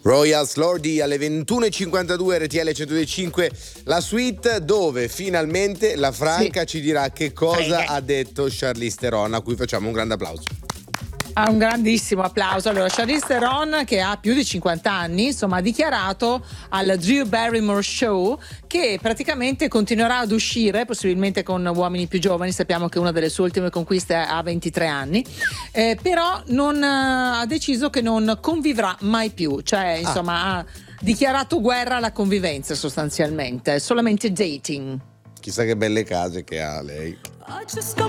Royals Lordi alle 21.52 RTL 105, la suite dove finalmente la Franca ci dirà che cosa ha detto Charlize Theron, a cui facciamo un grande applauso. Un grandissimo applauso. Allora, Charlize Theron, che ha più di 50 anni, insomma, ha dichiarato al Drew Barrymore Show che praticamente continuerà ad uscire, possibilmente con uomini più giovani. Sappiamo che una delle sue ultime conquiste ha 23 anni, però ha deciso che non convivrà mai più, cioè insomma ha dichiarato guerra alla convivenza sostanzialmente, solamente dating. Chissà che belle case che ha lei.